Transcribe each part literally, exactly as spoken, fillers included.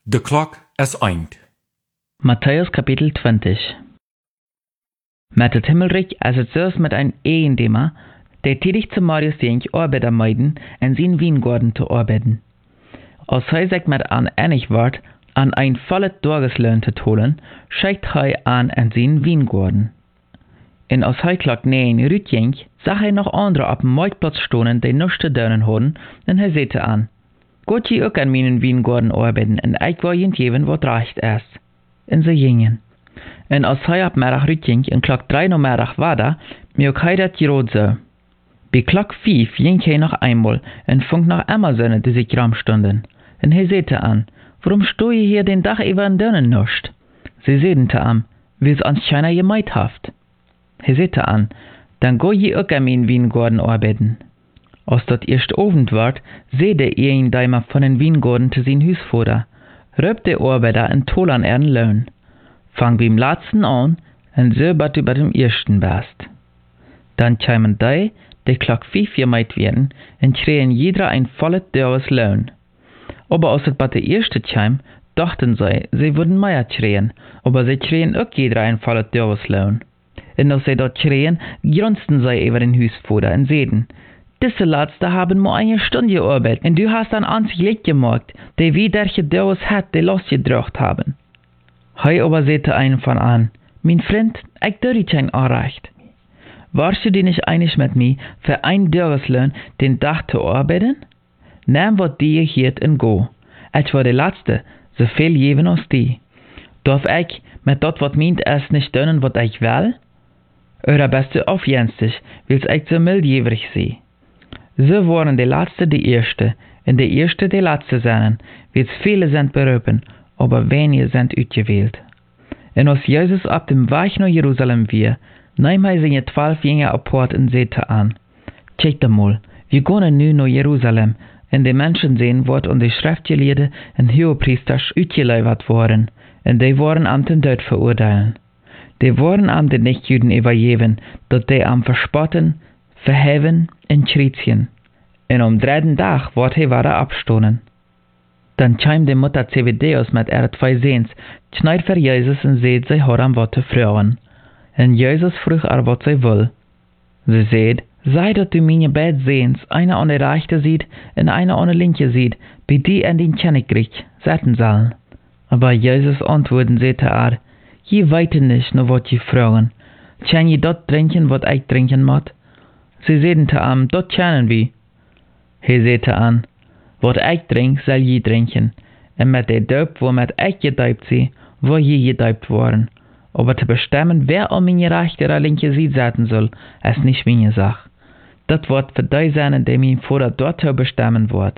De klok is eind. Matthäus Kapitel zwanzig. Met het himmelrijk als het zelfs met een eendema, der tätig zu Marius jink Arbeiter meiden en zijn Wiengorden te arbeiten. Als hij zich met aan enig wordt, aan een volle Tageslohn te holen, scheikt hij aan en zijn Wiengorden. En als hij klok negen Rüt jink, zag hij nog andere op dem marktplatz stonen, die nichts te doen hadden, en hij zette aan: Gaat je ook aan mijn Wiengorden arbeiten, en ik wil je geven wat recht is. En ze gingen. En als hij op middag Rüt jink, en klok drie namiddag was daar, merk hij dat je rood zo. Bij klok vijf jink hij nog eenmaal, en vond nog Amazonen die zich ram stonden. En hij zette aan: Waarom stoe je hier den dag even en dunnen nichts? Ze zeiden te hem: Wie ze anscheinend gemeid haft. Hij zette aan: Dan ga je ook aan mijn Wiengorden arbeiten. Als dat eerst avond werd, zeide een daimer van den Wiengorden te zijn huisvader: Rüb de Arbeiter en tol aan eren loon. Fang beim laatsten aan, en zo bat u bij dem eersten best. Dan kwamen die, die klok vijf gemeid werden, en kregen jeder een volle Tages loon. Aber als het bij de eerste kwam, dachten zij, zij würden mehr kregen, aber zij kregen ook jeder een volle Tages loon. En als zij dat kregen, grunzten zij over den huisvader en zeiden: Diese laatste haben maar eine Stunde gearbeitet, en du hast an ans Glück gemacht, die wie derche Tages hat, die losgedruckt haben. Hij aber zette een van aan: Mijn vriend, ik doe dit geen aanrecht. Warst du dir nicht einig mit mir, für ein Tageslohn den Tag zu arbeiten? Nimm wat die hier en go. Ich war der Letzte, so viel geven als die. Darf ich mit dat wat meint es nicht doen wat ich will? Oder bist du aufjenstig, willst ich so mildjährig sein? So waren die Letzte die Erste, und die Erste die Letzte sein, wie viele sind berufen, aber wenige sind uitgewählt. Und als Jesus auf dem Weg nach Jerusalem war, nahm hij zijn twaalf jingen apart en zette aan: Kijk mal, wir gaan nu naar Jeruzalem, en de mensen zien wat aan de schriftgeleerden en hogepriesters uitgeleverd worden, en die worden am ten dood veroordelen. Die worden am de nicht-Juden übergeben, dat die am verspotten, verheven en schrietjen. En am dritten dag wordt hij weer abstonen. Dan kwam de Mutter Zebedeus met ihre twee Seens, kneid voor Jezus en zeet zij haar wat te vragen. En Jezus vroeg haar wat zij wil. Ze zei: Sei dat du meine beid Seens, eine an der rechte ziet en eine an der linke ziet, bij die en den Königreich zetten zal. Aber Jezus antwoorden zei te haar: Je weet nicht nur wat je vragen. Kan je dat drinken wat ik drinken moet? Ze zeiden te hem: Dat kennen we. Hij zei te aan: Wat ik drink, zal je drinken. En met de doop waarmet ik gedoopt zie, wil je gedoopt worden. Aber te bestemmen wer an meine rechte oder linke Seite zetten soll, ist nicht meine Sache. Dat wordt für die sein, die mein Vater dort bestemmen wird.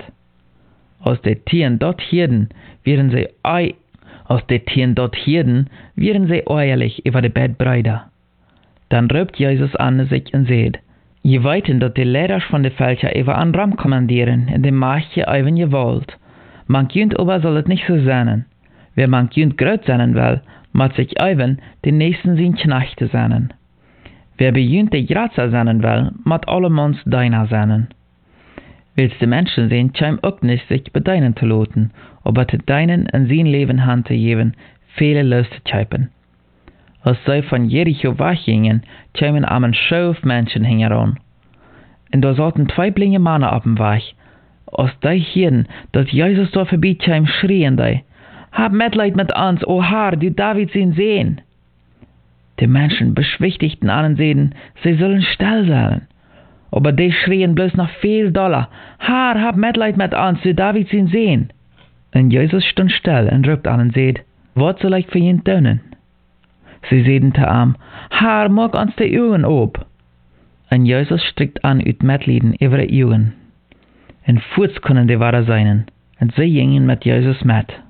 Als die Tieren dort hierden, wären sie ei, als die Tieren dort hierden, wären sie ehrlich über die beiden Brüder. Dann rübt Jesus an sich und sagt: Je weten dat die Leiders von de Völker über an Ram kommandieren, in dem macht je even je wollt. Man kunt aber soll het nicht so sein. Wer man kunt groot sein will, moet sich even den nächsten zijn Knechte zijn. Wer bejunt de Gratzer sein will, moet allemans deiner sein. Willst de Menschen sehen, scheim ook nicht sich bedeinen te loten, aber te deinen in zijn Leben hand te geven, viele los te tscheipen. Als zij van Jericho weggingen, schemen am een schoof Menschen hingeran. En da zaten twee blinge Mannen op dem Weg. Als die hierden, dat Jesus da voorbij kwam, schrien die: Hab Mitleid mit uns, o Herr, du David sein Sehen. Die Menschen beschwichtigten an und sehen, sie sollen still sein. Aber die schrien bloß noch viel doller: Herr, hab Mitleid mit uns, du David sein Sehen. Und Jesus stand still und ruft an und sagt: Was soll ich für ihn tun? Sie sehen zu ihm: Herr, mag uns die Augen op. Und Jesus strickt an uit Mitleiden über die Augen. Und furz können die Ware sein, und sie gingen mit Jesus mit.